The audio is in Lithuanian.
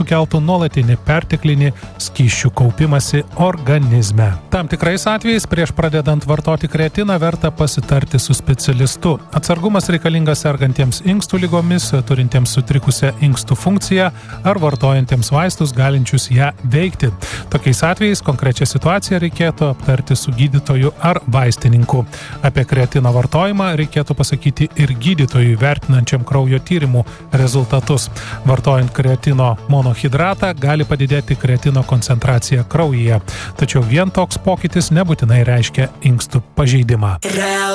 sukeltų nuolatinį perteklinį skysčių kaupimąsi organizme. Tam tikrais atvejais prieš pradedant vartoti kreatiną verta pasitarti su specialistu. Atsargumas reikalingas sergantiems inkstų ligomis, turintiems sutrikusią inkstų funkciją ar vartojantiems vaistus galinčius ją veikti. Tokiais atvejais konkrečią situaciją reikėtų aptarti su gydytoju ar vaistininku. Apie kreatino vartojimą reikėtų pasakyti ir gydytojui vertinančiam kraujo tyrimų rezultatus. Vartojant kreatino monohidratą gali padidėti kreatino koncentracija kraujyje, tačiau vien toks pokytis nebūtinai reiškia inkstų pažeidimą.